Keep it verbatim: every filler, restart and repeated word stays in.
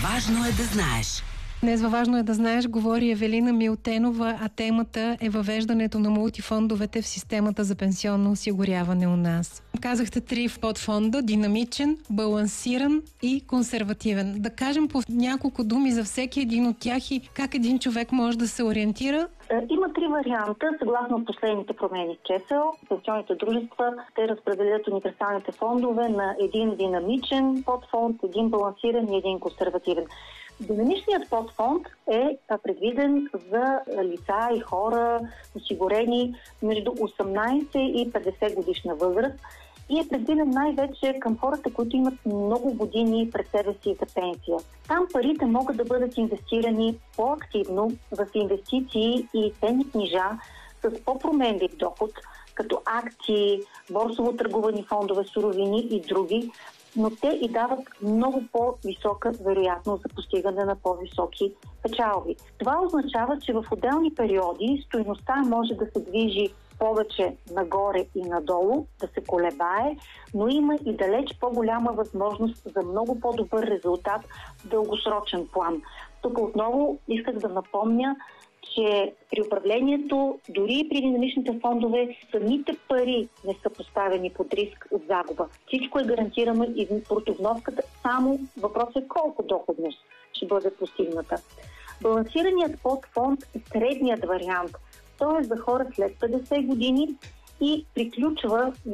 Важно е да знаеш. Днес във Важно е да знаеш говори Евелина Милтенова, а темата е въвеждането на мултифондовете в системата за пенсионно осигуряване у нас. Казахте три в подфонда: динамичен, балансиран и консервативен. Да кажем по няколко думи за всеки един от тях и как един човек може да се ориентира. Има три варианта. Съгласно последните промени в ЧЕСЛ, пенсионните дружества ще разпределят универсалните фондове на един динамичен подфонд, един балансиран и един консервативен. Динамичният подфонд е предвиден за лица и хора, осигурени между осемнайсет и петдесет годишна възраст и е предвиден най-вече към хората, които имат много години пред себе си за пенсия. Там парите могат да бъдат инвестирани по-активно в инвестиции и ценни книжа с по-променлив доход, като акции, борсово търгувани фондове, суровини и други, но те и дават много по-висока вероятност за постигане на по-високи печалби. Това означава, че в отделни периоди стойността може да се движи повече нагоре и надолу, да се колебае, но има и далеч по-голяма възможност за много по-добър резултат в дългосрочен план. Тук отново исках да напомня, че при управлението, дори и при динамичните фондове, самите пари не са поставени под риск от загуба. Всичко е гарантирано и портовноската, само въпросът е колко доходност ще бъде постигната. Балансираният подфонд е средният вариант. Той е за хора след петдесет години и приключва